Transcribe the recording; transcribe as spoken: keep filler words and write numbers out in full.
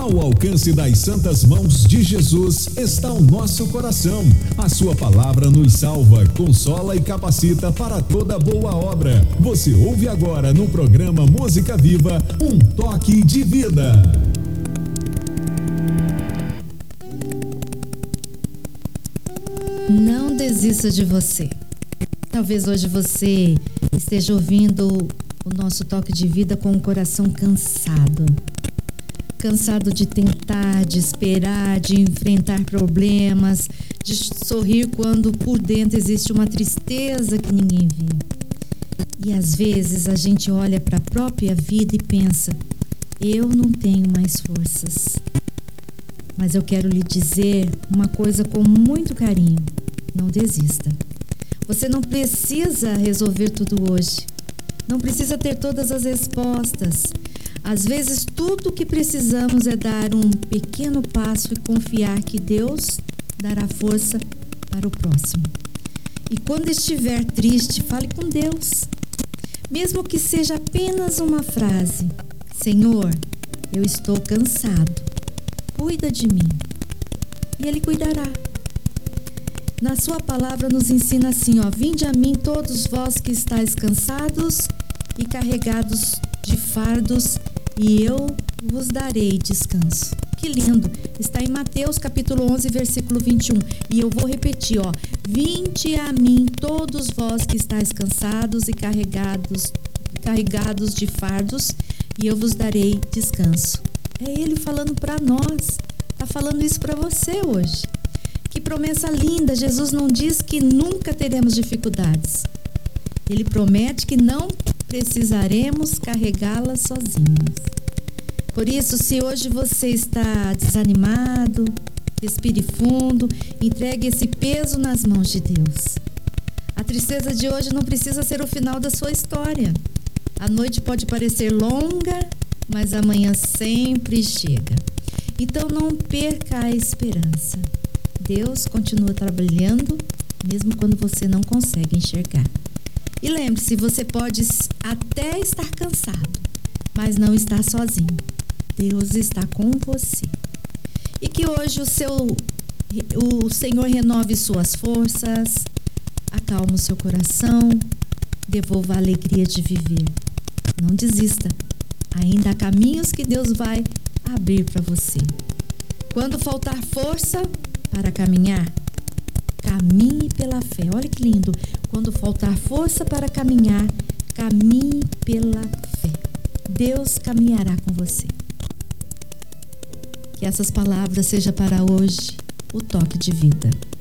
Ao alcance das santas mãos de Jesus está o nosso coração. A sua palavra nos salva, consola e capacita para toda boa obra. Você ouve agora no programa Música Viva, um toque de vida. Não desista de você. Talvez hoje você esteja ouvindo o nosso toque de vida com o coração cansado. Cansado de tentar, de esperar, de enfrentar problemas, de sorrir quando por dentro existe uma tristeza que ninguém vê. E às vezes a gente olha para a própria vida e pensa: eu não tenho mais forças. Mas eu quero lhe dizer uma coisa com muito carinho: não desista. Você não precisa resolver tudo hoje. Não precisa ter todas as respostas. Às vezes, tudo o que precisamos é dar um pequeno passo e confiar que Deus dará força para o próximo. E quando estiver triste, fale com Deus. Mesmo que seja apenas uma frase: Senhor, eu estou cansado. Cuida de mim. E Ele cuidará. Na sua palavra nos ensina assim, ó: vinde a mim todos vós que estáis cansados e carregados de fardos, e eu vos darei descanso. Que lindo! Está em Mateus capítulo onze, versículo vinte e um. E eu vou repetir, ó: vinde a mim todos vós que estáis cansados e carregados, carregados de fardos, e eu vos darei descanso. É Ele falando para nós. Está falando isso para você hoje. Que promessa linda! Jesus não diz que nunca teremos dificuldades. Ele promete que não precisaremos carregá-las sozinhos. Por isso, se hoje você está desanimado, respire fundo, entregue esse peso nas mãos de Deus. A tristeza de hoje não precisa ser o final da sua história. A noite pode parecer longa, mas amanhã sempre chega. Então não perca a esperança. Deus continua trabalhando, mesmo quando você não consegue enxergar. E lembre-se, você pode até estar cansado, mas não está sozinho. Deus está com você. E que hoje o, seu, o Senhor renove suas forças, acalme o seu coração, devolva a alegria de viver. Não desista. Ainda há caminhos que Deus vai abrir para você. Quando faltar força para caminhar, caminhe pela fé. Olha que lindo. Quando faltar força para caminhar, caminhe pela fé. Deus caminhará com você. Que essas palavras sejam para hoje o toque de vida.